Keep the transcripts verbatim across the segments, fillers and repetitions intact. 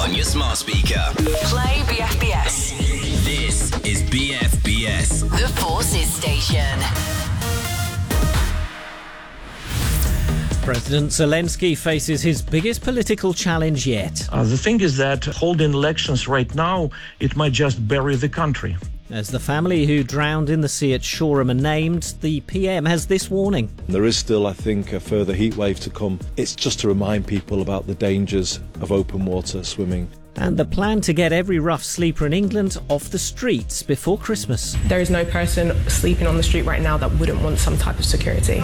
on your smart speaker. Play B F B S. This is B F B S, The Forces Station. President Zelensky faces his biggest political challenge yet. Uh, the thing is that holding elections right now, it might just bury the country. As the family who drowned in the sea at Shoreham are named, the P M has this warning. There is still, I think, a further heat wave to come. It's just to remind people about the dangers of open water swimming. And the plan to get every rough sleeper in England off the streets before Christmas. There is no person sleeping on the street right now that wouldn't want some type of security.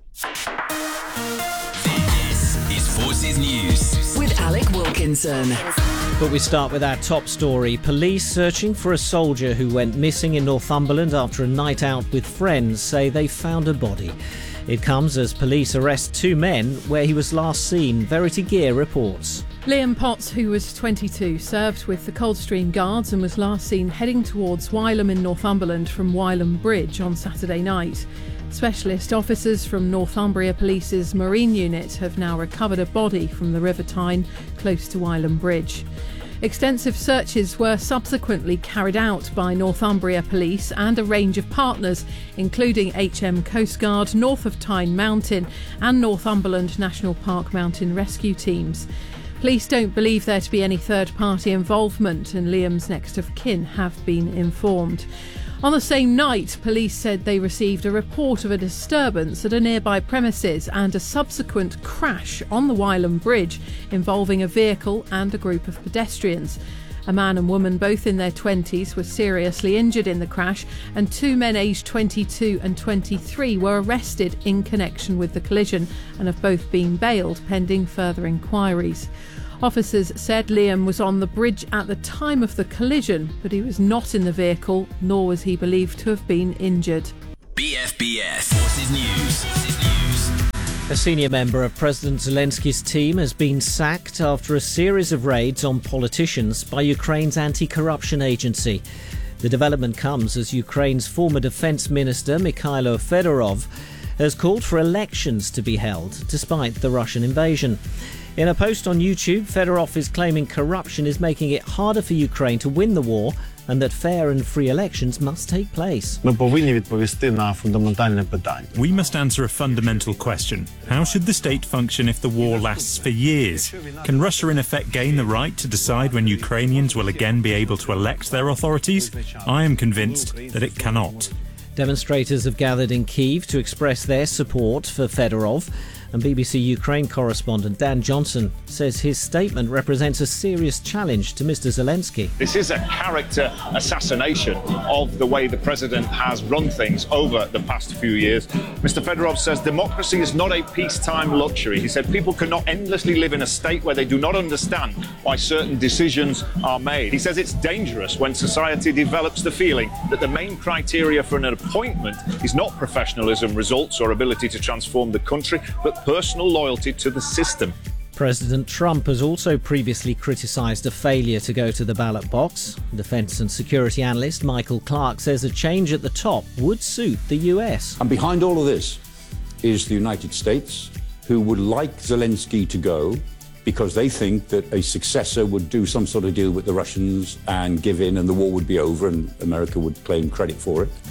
Forces News with Alec Wilkinson. But we start with our top story. Police searching for a soldier who went missing in Northumberland after a night out with friends say they found a body. It comes as police arrest two men where he was last seen, Verity Gear reports. Liam Potts, who was twenty-two, served with the Coldstream Guards and was last seen heading towards Wylam in Northumberland from Wylam Bridge on Saturday night. Specialist officers from Northumbria Police's Marine Unit have now recovered a body from the River Tyne close to Wylam Bridge. Extensive searches were subsequently carried out by Northumbria Police and a range of partners, including H M Coastguard, North of Tyne Mountain and Northumberland National Park Mountain Rescue Teams. Police don't believe there to be any third-party involvement, and Liam's next of kin have been informed. On the same night, police said they received a report of a disturbance at a nearby premises and a subsequent crash on the Wylam Bridge involving a vehicle and a group of pedestrians. A man and woman, both in their twenties, were seriously injured in the crash, and two men aged twenty-two and twenty-three were arrested in connection with the collision and have both been bailed pending further inquiries. Officers said Liam was on the bridge at the time of the collision, but he was not in the vehicle, nor was he believed to have been injured. B F B S Forces News. Forces News. A senior member of President Zelensky's team has been sacked after a series of raids on politicians by Ukraine's anti-corruption agency. The development comes as Ukraine's former defence minister Mikhailo Fedorov has called for elections to be held despite the Russian invasion. In a post on YouTube, Fedorov is claiming corruption is making it harder for Ukraine to win the war and that fair and free elections must take place. We must answer a fundamental question. How should the state function if the war lasts for years? Can Russia in effect gain the right to decide when Ukrainians will again be able to elect their authorities? I am convinced that it cannot. Demonstrators have gathered in Kyiv to express their support for Fedorov, and B B C Ukraine correspondent Dan Johnson says his statement represents a serious challenge to Mister Zelensky. This is a character assassination of the way the president has run things over the past few years. Mister Fedorov says democracy is not a peacetime luxury. He said people cannot endlessly live in a state where they do not understand why certain decisions are made. He says it's dangerous when society develops the feeling that the main criteria for an appointment is not professionalism, results or ability to transform the country, but personal loyalty to the system. President Trump has also previously criticised a failure to go to the ballot box. Defence and security analyst Michael Clark says a change at the top would suit the U S. And behind all of this is the United States, who would like Zelensky to go because they think that a successor would do some sort of deal with the Russians and give in and the war would be over and America would claim credit for it.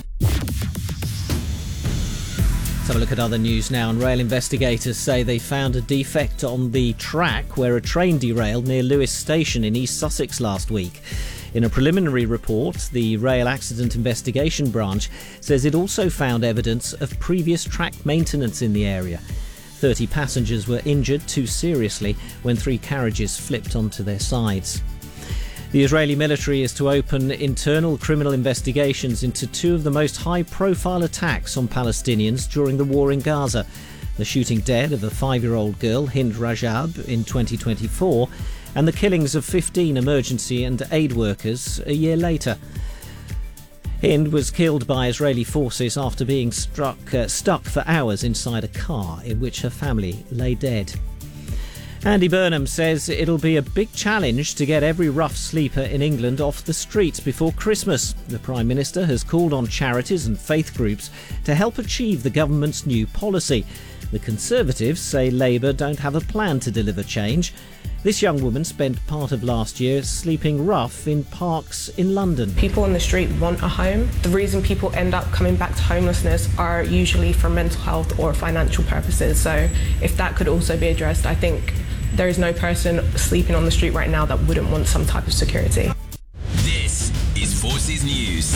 Let's have a look at other news now. And rail investigators say they found a defect on the track where a train derailed near Lewes Station in East Sussex last week. In a preliminary report, the Rail Accident Investigation Branch says it also found evidence of previous track maintenance in the area. thirty passengers were injured too seriously when three carriages flipped onto their sides. The Israeli military is to open internal criminal investigations into two of the most high-profile attacks on Palestinians during the war in Gaza. The shooting dead of a five-year-old girl, Hind Rajab, in twenty twenty-four, and the killings of fifteen emergency and aid workers a year later. Hind was killed by Israeli forces after being struck, uh, stuck for hours inside a car in which her family lay dead. Andy Burnham says it'll be a big challenge to get every rough sleeper in England off the streets before Christmas. The Prime Minister has called on charities and faith groups to help achieve the government's new policy. The Conservatives say Labour don't have a plan to deliver change. This young woman spent part of last year sleeping rough in parks in London. People on the street want a home. The reason people end up coming back to homelessness are usually for mental health or financial purposes. So if that could also be addressed, I think there is no person sleeping on the street right now that wouldn't want some type of security. This is Forces News.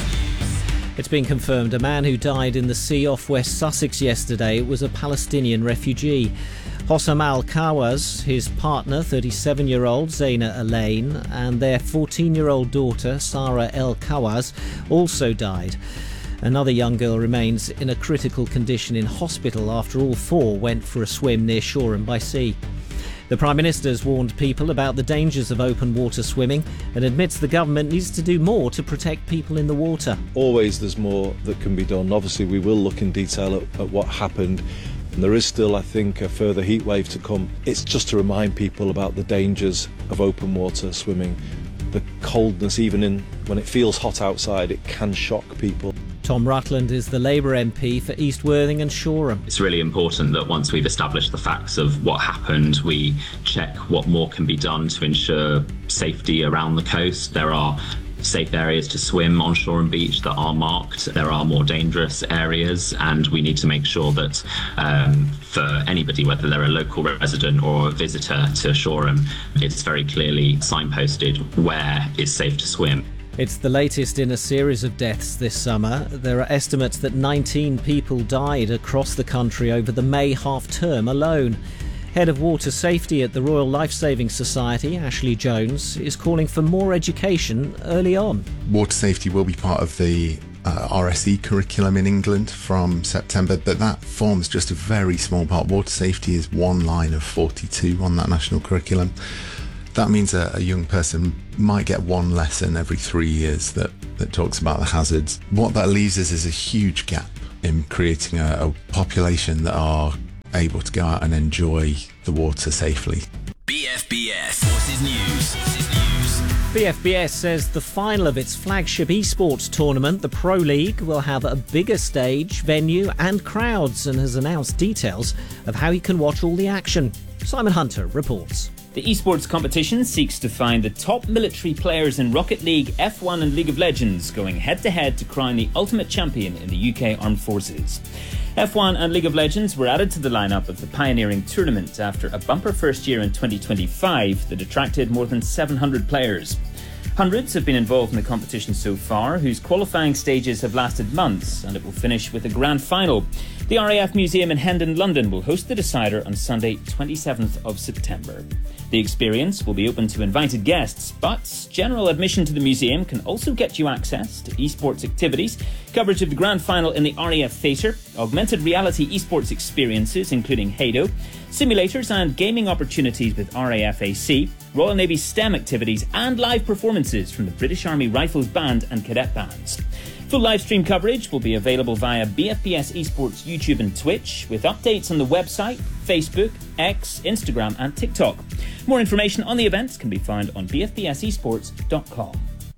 It's been confirmed a man who died in the sea off West Sussex yesterday was a Palestinian refugee. Hossam al-Kawaz, his partner, thirty-seven-year-old Zaina Elaine, and their fourteen-year-old daughter, Sarah el-Kawaz, also died. Another young girl remains in a critical condition in hospital after all four went for a swim near Shoreham by Sea. The Prime Minister's warned people about the dangers of open water swimming and admits the government needs to do more to protect people in the water. Always there's more that can be done. Obviously we will look in detail at, at what happened. And there is still, I think, a further heat wave to come. It's just to remind people about the dangers of open water swimming. The coldness, even in when it feels hot outside, it can shock people. Tom Rutland is the Labour M P for East Worthing and Shoreham. It's really important that once we've established the facts of what happened, we check what more can be done to ensure safety around the coast. There are safe areas to swim on Shoreham Beach that are marked. There are more dangerous areas, and we need to make sure that um, for anybody, whether they're a local resident or a visitor to Shoreham, it's very clearly signposted where it's safe to swim. It's the latest in a series of deaths this summer. There are estimates that nineteen people died across the country over the May half-term alone. Head of Water Safety at the Royal Lifesaving Society, Ashley Jones, is calling for more education early on. Water safety will be part of the uh, R S E curriculum in England from September, but that forms just a very small part. Water safety is one line of forty-two on that national curriculum. That means a, a young person might get one lesson every three years that, that talks about the hazards. What that leaves us is a huge gap in creating a, a population that are able to go out and enjoy the water safely. B F B S Forces News. Forces News. B F B S says the final of its flagship esports tournament, the Pro League, will have a bigger stage, venue and crowds, and has announced details of how you can watch all the action. Simon Hunter reports. The esports competition seeks to find the top military players in Rocket League, F one and League of Legends, going head-to-head to crown the ultimate champion in the U K Armed Forces. F one and League of Legends were added to the lineup of the pioneering tournament after a bumper first year in twenty twenty-five that attracted more than seven hundred players. Hundreds have been involved in the competition so far, whose qualifying stages have lasted months, and it will finish with a grand final. The R A F Museum in Hendon, London will host the decider on Sunday, twenty-seventh of September. The experience will be open to invited guests, but general admission to the museum can also get you access to esports activities, coverage of the grand final in the R A F Theatre, augmented reality esports experiences including Hado, simulators and gaming opportunities with R A F A C, Royal Navy STEM activities and live performances from the British Army Rifles Band and Cadet Bands. Full live stream coverage will be available via B F B S Esports YouTube and Twitch, with updates on the website, Facebook, X, Instagram and TikTok. More information on the events can be found on b f b s esports dot com.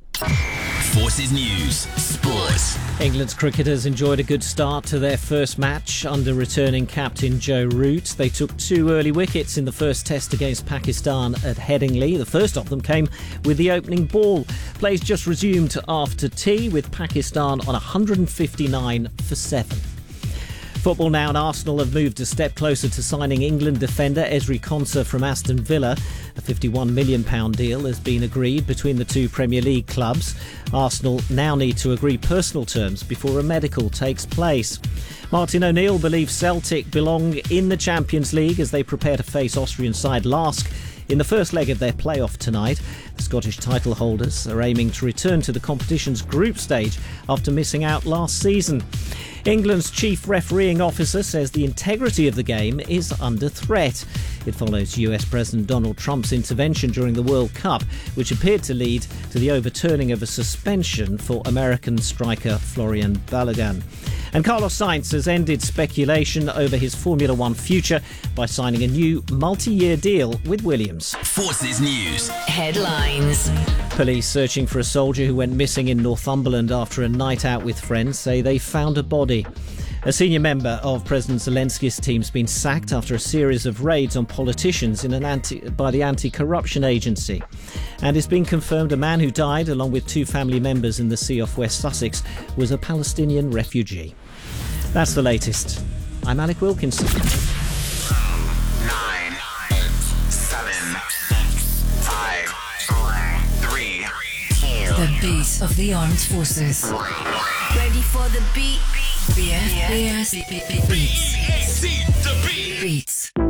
Forces News. Sports. England's cricketers enjoyed a good start to their first match under returning captain Joe Root. They took two early wickets in the first test against Pakistan at Headingley. The first of them came with the opening ball. Plays just resumed after tea, with Pakistan on one hundred fifty-nine for seven. Football now, and Arsenal have moved a step closer to signing England defender Ezri Konsa from Aston Villa. A fifty-one million pounds deal has been agreed between the two Premier League clubs. Arsenal now need to agree personal terms before a medical takes place. Martin O'Neill believes Celtic belong in the Champions League as they prepare to face Austrian side Lask in the first leg of their playoff tonight. The Scottish title holders are aiming to return to the competition's group stage after missing out last season. England's chief refereeing officer says the integrity of the game is under threat. It follows U S President Donald Trump's intervention during the World Cup, which appeared to lead to the overturning of a suspension for American striker Florian Balogun. And Carlos Sainz has ended speculation over his Formula One future by signing a new multi-year deal with Williams. Forces News. Headlines. Police searching for a soldier who went missing in Northumberland after a night out with friends say they found a body. A senior member of President Zelensky's team's been sacked after a series of raids on politicians in an anti, by the anti-corruption agency. And it's been confirmed a man who died, along with two family members in the sea off West Sussex, was a Palestinian refugee. That's the latest. I'm Alec Wilkinson. Nine, eight, seven, six, five, four, three, two. The beat of the armed forces. Ready for the beat? B F B S Beats. Beats.